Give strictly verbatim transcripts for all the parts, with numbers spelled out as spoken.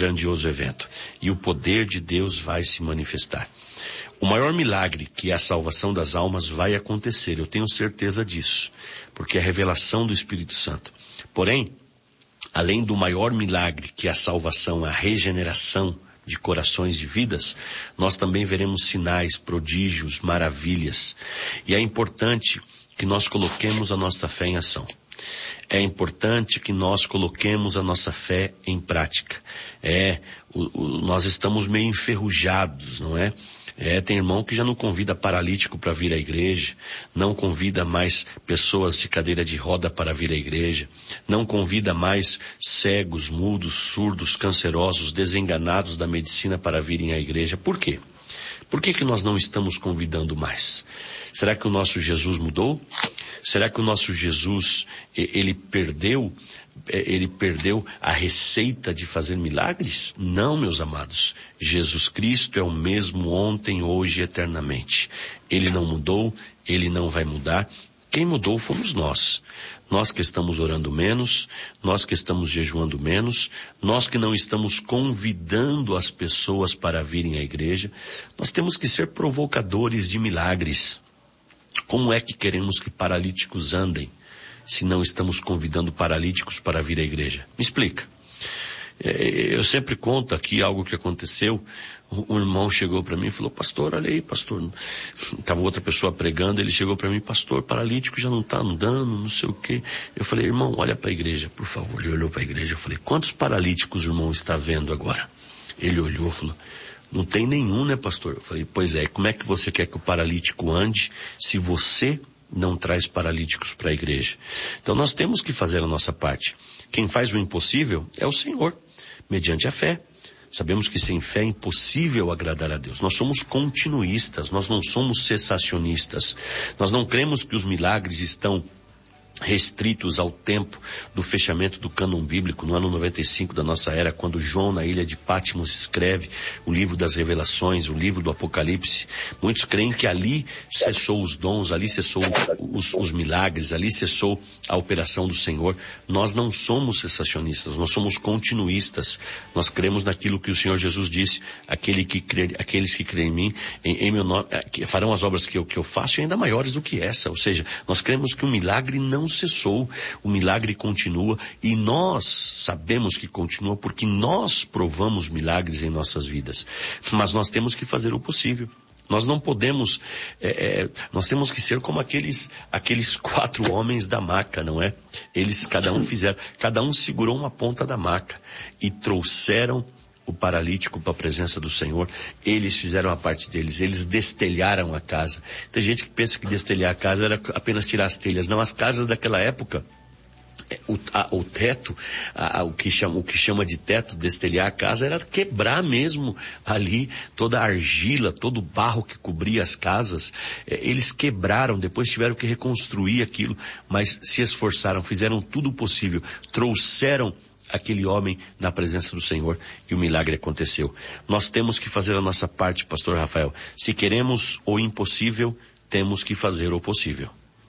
grandioso evento. E o poder de Deus vai se manifestar. O maior milagre, que é a salvação das almas, vai acontecer. Eu tenho certeza disso. Porque é a revelação do Espírito Santo. Porém, além do maior milagre, que é a salvação, a regeneração de corações e vidas, nós também veremos sinais, prodígios, maravilhas. E é importante que nós coloquemos a nossa fé em ação. É importante que nós coloquemos a nossa fé em prática. É, o, o, nós estamos meio enferrujados, não é? É, tem irmão que já não convida paralítico para vir à igreja, não convida mais pessoas de cadeira de roda para vir à igreja, não convida mais cegos, mudos, surdos, cancerosos, desenganados da medicina para virem à igreja. Por quê? Por que que nós não estamos convidando mais? Será que o nosso Jesus mudou? Será que o nosso Jesus, ele perdeu, ele perdeu a receita de fazer milagres? Não, meus amados. Jesus Cristo é o mesmo ontem, hoje e eternamente. Ele não mudou, ele não vai mudar. Quem mudou fomos nós. Nós que estamos orando menos, nós que estamos jejuando menos, nós que não estamos convidando as pessoas para virem à igreja. Nós temos que ser provocadores de milagres. Como é que queremos que paralíticos andem, se não estamos convidando paralíticos para vir à igreja? Me explica. Eu sempre conto aqui algo que aconteceu. Um irmão chegou para mim e falou: pastor, olha aí, pastor. Estava outra pessoa pregando, ele chegou para mim: pastor, paralítico já não está andando, não sei o quê. Eu falei: irmão, olha para a igreja, por favor. Ele olhou para a igreja, eu falei: quantos paralíticos o irmão está vendo agora? Ele olhou e falou: não tem nenhum, né, pastor? Eu falei: pois é, como é que você quer que o paralítico ande se você não traz paralíticos para a igreja? Então nós temos que fazer a nossa parte. Quem faz o impossível é o Senhor, mediante a fé. Sabemos que sem fé é impossível agradar a Deus. Nós somos continuistas, nós não somos cessacionistas. Nós não cremos que os milagres estão restritos ao tempo do fechamento do cânon bíblico, no ano noventa e cinco da nossa era, quando João, na ilha de Patmos, escreve o livro das revelações, o livro do Apocalipse. Muitos creem que ali cessou os dons, ali cessou os, os milagres, ali cessou a operação do Senhor. Nós não somos cessacionistas, nós somos continuistas. Nós cremos naquilo que o Senhor Jesus disse: Aquele que crê, aqueles que creem em mim, em, em meu nome, farão as obras que eu, que eu faço, e ainda maiores do que essa. Ou seja, nós cremos que o milagre não cessou, o milagre continua, e nós sabemos que continua porque nós provamos milagres em nossas vidas. Mas nós temos que fazer o possível. Nós não podemos, é, é, nós temos que ser como aqueles, aqueles quatro homens da maca, não é? Eles, cada um fizeram, cada um segurou uma ponta da maca e trouxeram o paralítico para a presença do Senhor. Eles fizeram a parte deles, eles destelharam a casa. Tem gente que pensa que destelhar a casa era apenas tirar as telhas. Não, as casas daquela época, o, a, o teto, a, a, o, que chama, o que chama de teto, destelhar a casa, era quebrar mesmo ali toda a argila, todo o barro que cobria as casas. É, eles quebraram, depois tiveram que reconstruir aquilo, mas se esforçaram, fizeram tudo o possível, trouxeram aquele homem na presença do Senhor e o milagre aconteceu. Nós temos que fazer a nossa parte, pastor Rafael. Se queremos o impossível, temos que fazer o possível.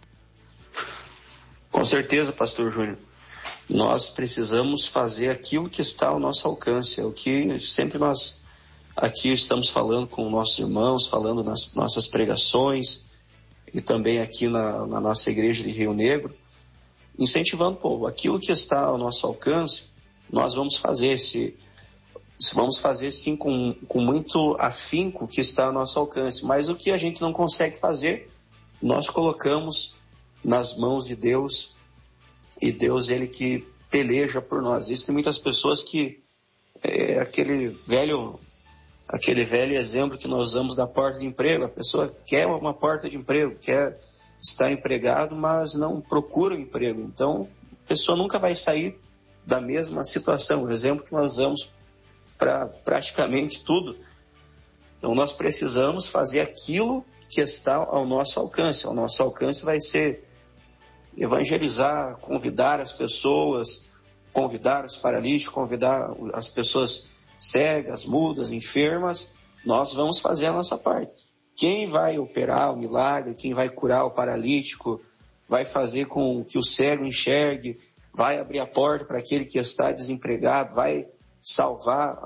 Com certeza, pastor Júnior. Nós precisamos fazer aquilo que está ao nosso alcance. É o que sempre nós aqui estamos falando com nossos irmãos, falando nas nossas pregações e também aqui na, na nossa igreja de Rio Negro, incentivando o povo. Aquilo que está ao nosso alcance, nós vamos fazer. Se, se vamos fazer sim com, com muito afinco que está ao nosso alcance. Mas o que a gente não consegue fazer, nós colocamos nas mãos de Deus. E Deus, Ele que peleja por nós. Existem muitas pessoas que, é, aquele velho, aquele velho exemplo que nós usamos da porta de emprego, a pessoa quer uma porta de emprego, quer estar empregado, mas não procura um emprego. Então, a pessoa nunca vai sair da mesma situação. O exemplo que nós usamos para praticamente tudo. Então, nós precisamos fazer aquilo que está ao nosso alcance. Ao nosso alcance vai ser evangelizar, convidar as pessoas, convidar os paralíticos, convidar as pessoas cegas, mudas, enfermas. Nós vamos fazer a nossa parte. Quem vai operar o milagre, quem vai curar o paralítico, vai fazer com que o cego enxergue, vai abrir a porta para aquele que está desempregado, vai salvar